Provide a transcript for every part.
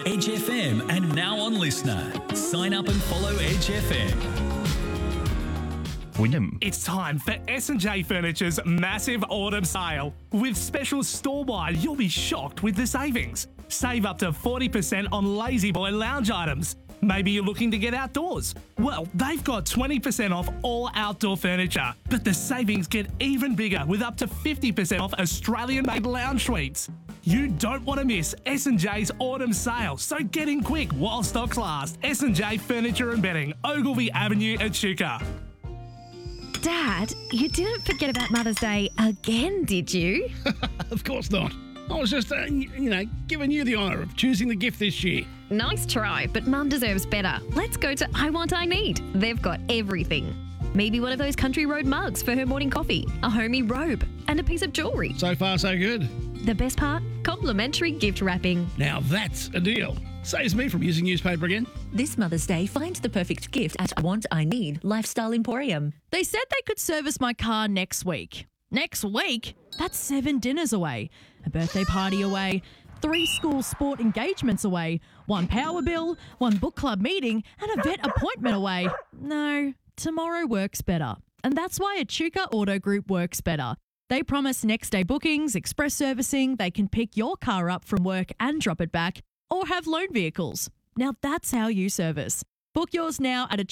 Edge FM and now on Listener. Sign up and follow Edge FM. Wyndham. It's time for S&J Furniture's massive autumn sale. With special store-wide, you'll be shocked with the savings. Save up to 40% on Lazy Boy lounge items. Maybe you're looking to get outdoors. Well, they've got 20% off all outdoor furniture. But the savings get even bigger with up to 50% off Australian-made lounge suites. You don't want to miss S&J's autumn sale, so get in quick while stocks last. S&J Furniture and Bedding, Ogilvy Avenue, Echuca. Dad, you didn't forget about Mother's Day again, did you? Of course not. I was just, giving you the honour of choosing the gift this year. Nice try, but Mum deserves better. Let's go to I Want I Need. They've got everything. Maybe one of those Country Road mugs for her morning coffee, a homey robe, and a piece of jewellery. So far, so good. The best part? Complimentary gift wrapping. Now that's a deal. Saves me from using newspaper again. This Mother's Day, find the perfect gift at I Want I Need Lifestyle Emporium. They said they could service my car next week. Next week? That's 7 dinners away, a birthday party away, 3 school sport engagements away, 1 power bill, 1 book club meeting, and a vet appointment away. No, tomorrow works better. And that's why Echuca Auto Group works better. They promise next day bookings, express servicing, they can pick your car up from work and drop it back, or have loan vehicles. Now that's how you service. Book yours now at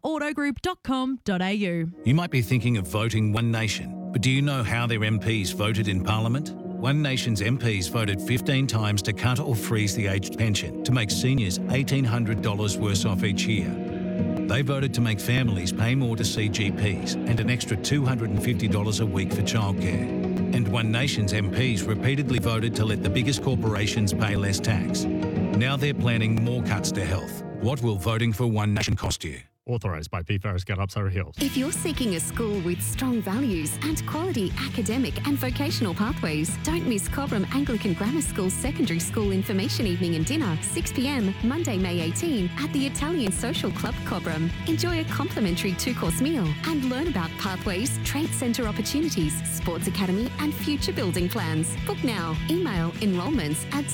echucaautogroup.com.au. You might be thinking of voting One Nation, but do you know how their MPs voted in Parliament? One Nation's MPs voted 15 times to cut or freeze the aged pension to make seniors $1,800 worse off each year. They voted to make families pay more to see GPs and an extra $250 a week for childcare. And One Nation's MPs repeatedly voted to let the biggest corporations pay less tax. Now they're planning more cuts to health. What will voting for One Nation cost you? Authorised by P. Ferris Gun, Surrey Hills. If you're seeking a school with strong values and quality academic and vocational pathways, don't miss Cobram Anglican Grammar School's Secondary School Information Evening and Dinner, 6 p.m, Monday, May 18, at the Italian Social Club Cobram. Enjoy a complimentary 2-course meal and learn about pathways, trade centre opportunities, sports academy and future building plans. Book now. Email enrolments at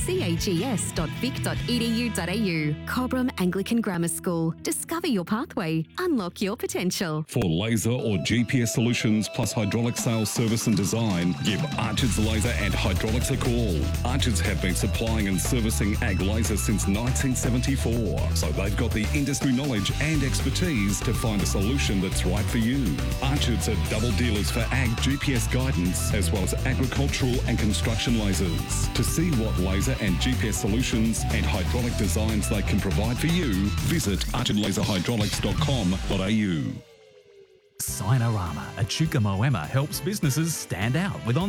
cags.vic.edu.au. Cobram Anglican Grammar School. Discover your pathway. Unlock your potential. For laser or GPS solutions plus hydraulic sales, service and design, give Archer's Laser and Hydraulics a call. Archer's have been supplying and servicing ag laser since 1974, so they've got the industry knowledge and expertise to find a solution that's right for you. Archer's are double dealers for ag GPS guidance as well as agricultural and construction lasers. To see what laser and GPS solutions and hydraulic designs they can provide for you, visit archerlaserhydraulics.com.au. Signarama at Chuka Moema helps businesses stand out with